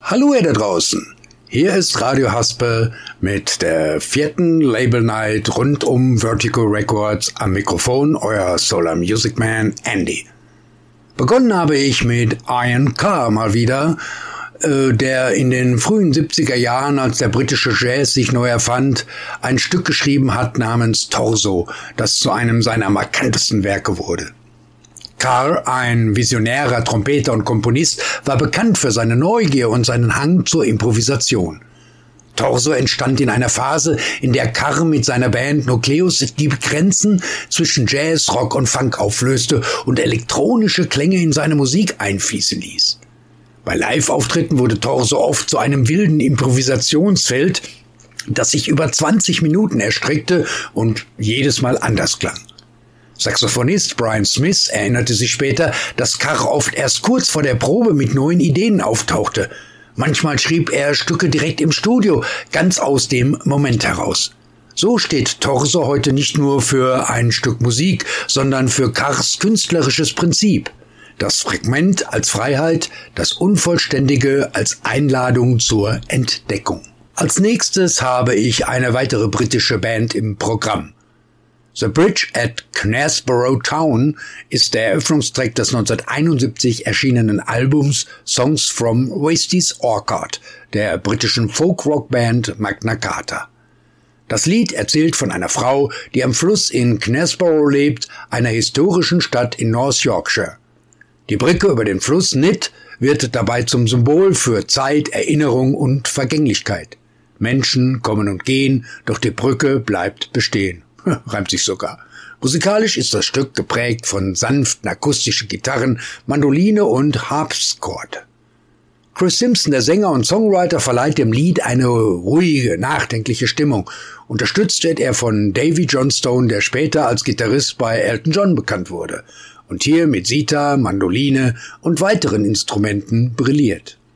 Hallo ihr da draußen, hier ist Radio Haspel mit der 4. Label Night rund um Vertigo Records, am Mikrofon euer Solar Music Man Andy. Begonnen habe ich mit Ian Carr mal wieder, der in den frühen 70er Jahren, als der britische Jazz sich neu erfand, ein Stück geschrieben hat namens Torso, das zu einem seiner markantesten Werke wurde. Carr, ein visionärer Trompeter und Komponist, war bekannt für seine Neugier und seinen Hang zur Improvisation. Torso entstand in einer Phase, in der Carr mit seiner Band Nucleus die Grenzen zwischen Jazz, Rock und Funk auflöste und elektronische Klänge in seine Musik einfließen ließ. Bei Live-Auftritten wurde Torso oft zu einem wilden Improvisationsfeld, das sich über 20 Minuten erstreckte und jedes Mal anders klang. Saxophonist Brian Smith erinnerte sich später, dass Carr oft erst kurz vor der Probe mit neuen Ideen auftauchte. Manchmal schrieb er Stücke direkt im Studio, ganz aus dem Moment heraus. So steht Torso heute nicht nur für ein Stück Musik, sondern für Carrs künstlerisches Prinzip. Das Fragment als Freiheit, das Unvollständige als Einladung zur Entdeckung. Als nächstes habe ich eine weitere britische Band im Programm. The Bridge at Knaresborough Town ist der Eröffnungstrack des 1971 erschienenen Albums Songs from Wasties Orchard der britischen Folk-Rock-Band Magna Carta. Das Lied erzählt von einer Frau, die am Fluss in Knaresborough lebt, einer historischen Stadt in North Yorkshire. Die Brücke über den Fluss Nidd wird dabei zum Symbol für Zeit, Erinnerung und Vergänglichkeit. Menschen kommen und gehen, doch die Brücke bleibt bestehen. Reimt sich sogar. Musikalisch ist das Stück geprägt von sanften akustischen Gitarren, Mandoline und Harpsichord. Chris Simpson, der Sänger und Songwriter, verleiht dem Lied eine ruhige, nachdenkliche Stimmung. Unterstützt wird er von Davy Johnstone, der später als Gitarrist bei Elton John bekannt wurde und hier mit Sitar, Mandoline und weiteren Instrumenten brilliert.